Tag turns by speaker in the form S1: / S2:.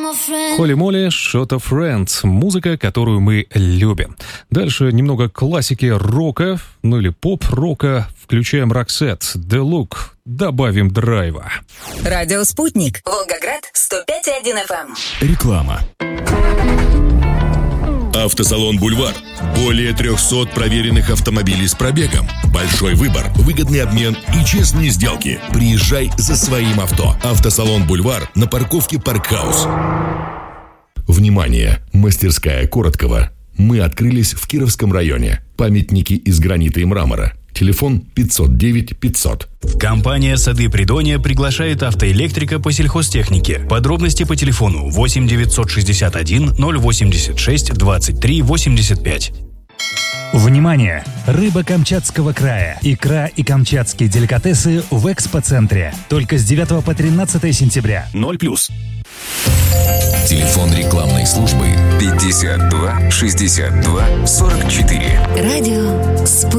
S1: Холли Молли, Shot of Friends. Музыка, которую мы любим. Дальше немного классики рока, ну или поп-рока. Включаем Roxette, The Look. Добавим драйва.
S2: Радио «Спутник». Волгоград, 105,1 FM.
S3: Реклама. Автосалон «Бульвар». Более 300 проверенных автомобилей с пробегом. Большой выбор, выгодный обмен и честные сделки. Приезжай за своим авто. Автосалон «Бульвар» на парковке «Паркхаус». Внимание! Мастерская Короткова. Мы открылись в Кировском районе. Памятники из гранита и мрамора. Телефон 509 500.
S4: Компания «Сады Придонья» приглашает автоэлектрика по сельхозтехнике. Подробности по телефону 8 961 086 23 85.
S5: Внимание! Рыба Камчатского края, икра и камчатские деликатесы в экспоцентре. Только с 9 по 13 сентября.
S4: 0+.
S3: Телефон рекламной службы 52 62 44.
S2: Радио «Спутник».